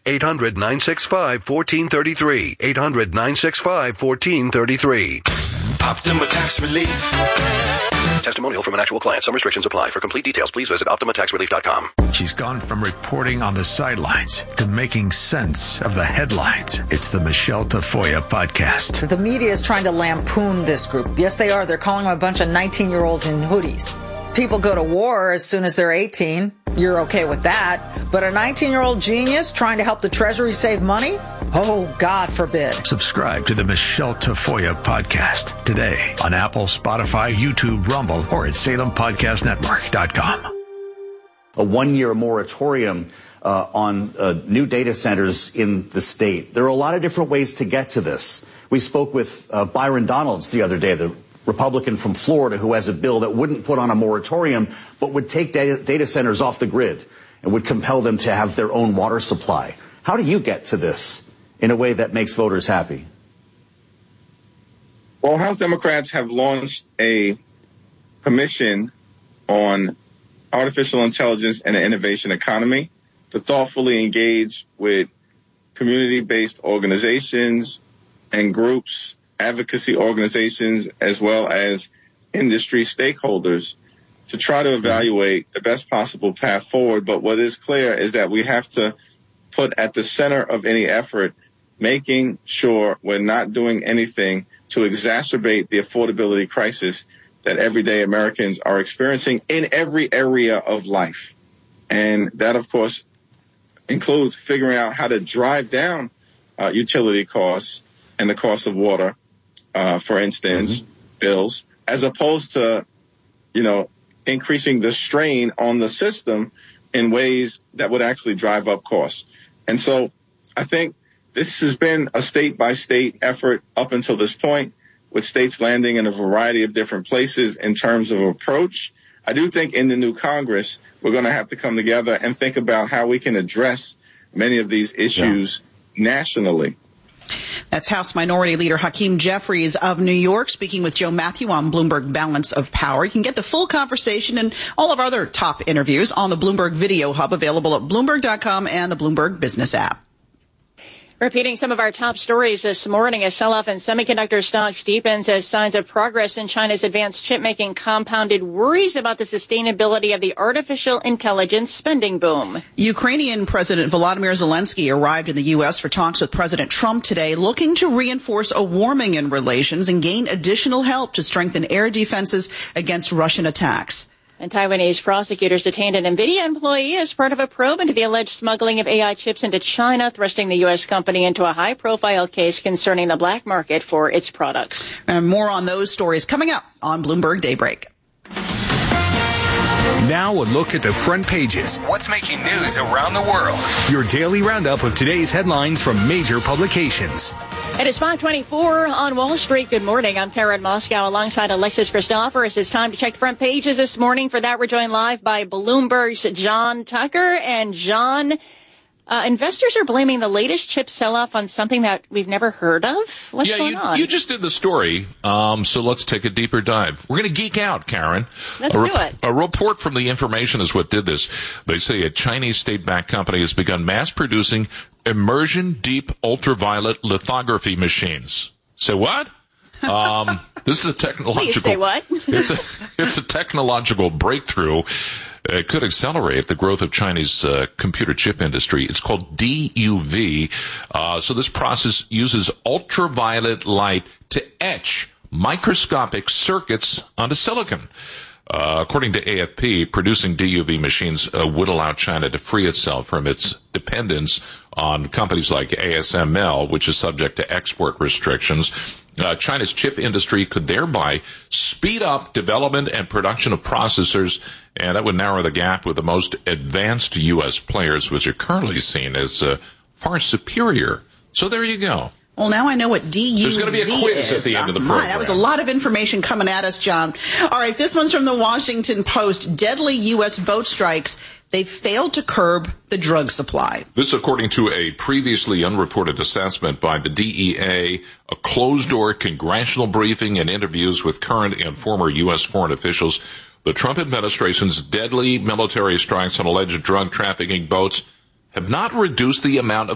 800-965-1433. 800-965-1433. Optima Tax Relief. Testimonial from an actual client. Some restrictions apply. For complete details, please visit OptimaTaxRelief.com. She's gone from reporting on the sidelines to making sense of the headlines. It's the Michelle Tafoya podcast. The media is trying to lampoon this group. Yes, they are. They're calling them a bunch of 19-year-olds in hoodies. People go to war as soon as they're 18. You're okay with that. But a 19-year-old genius trying to help the Treasury save money? Oh, God forbid. Subscribe to the Michelle Tafoya podcast today on Apple, Spotify, YouTube, Rumble, or at SalemPodcastNetwork.com. A one-year moratorium on new data centers in the state. There are a lot of different ways to get to this. We spoke with Byron Donalds the other day, the Republican from Florida who has a bill that wouldn't put on a moratorium but would take data centers off the grid and would compel them to have their own water supply. How do you get to this in a way that makes voters happy? Well, House Democrats have launched a commission on artificial intelligence and the innovation economy to thoughtfully engage with community-based organizations and groups, advocacy organizations, as well as industry stakeholders to try to evaluate the best possible path forward. But what is clear is that we have to put at the center of any effort making sure we're not doing anything to exacerbate the affordability crisis that everyday Americans are experiencing in every area of life. And that, of course, includes figuring out how to drive down utility costs and the cost of water, for instance, bills, as opposed to, increasing the strain on the system in ways that would actually drive up costs. And so I think this has been a state-by-state effort up until this point, with states landing in a variety of different places in terms of approach. I do think in the new Congress, we're going to have to come together and think about how we can address many of these issues nationally. That's House Minority Leader Hakeem Jeffries of New York speaking with Joe Matthew on Bloomberg Balance of Power. You can get the full conversation and all of our other top interviews on the Bloomberg Video Hub, available at Bloomberg.com and the Bloomberg Business app. Repeating some of our top stories this morning, a sell-off in semiconductor stocks deepens as signs of progress in China's advanced chip-making compounded worries about the sustainability of the artificial intelligence spending boom. Ukrainian President Volodymyr Zelensky arrived in the U.S. for talks with President Trump today, looking to reinforce a warming in relations and gain additional help to strengthen air defenses against Russian attacks. And Taiwanese prosecutors detained an NVIDIA employee as part of a probe into the alleged smuggling of AI chips into China, thrusting the U.S. company into a high-profile case concerning the black market for its products. And more on those stories coming up on Bloomberg Daybreak. Now a look at the front pages. What's making news around the world? Your daily roundup of today's headlines from major publications. It is 5:24 on Wall Street. Good morning. I'm Karen Moscow alongside Alexis Christophers. It's time to check the front pages this morning. For that, we're joined live by Bloomberg's John Tucker. And John, investors are blaming the latest chip sell-off on something that we've never heard of. What's going on? You just did the story, so let's take a deeper dive. We're going to geek out, Karen. Let's do it. A report from The Information is what did this. They say a Chinese state-backed company has begun mass-producing immersion deep ultraviolet lithography machines. Say what? This is a technological. Please say what? It's a technological breakthrough. It could accelerate the growth of Chinese computer chip industry. It's called DUV. So this process uses ultraviolet light to etch microscopic circuits onto silicon. According to AFP, producing DUV machines would allow China to free itself from its dependence on companies like ASML, which is subject to export restrictions. China's chip industry could thereby speed up development and production of processors, and that would narrow the gap with the most advanced U.S. players, which are currently seen as far superior. So there you go. Well, now I know what DUV is. There's going to be a quiz at the end of the program. That was a lot of information coming at us, John. All right, this one's from the Washington Post. Deadly U.S. boat strikes. They failed to curb the drug supply. This, according to a previously unreported assessment by the DEA, a closed-door congressional briefing, and interviews with current and former U.S. foreign officials. The Trump administration's deadly military strikes on alleged drug trafficking boats have not reduced the amount of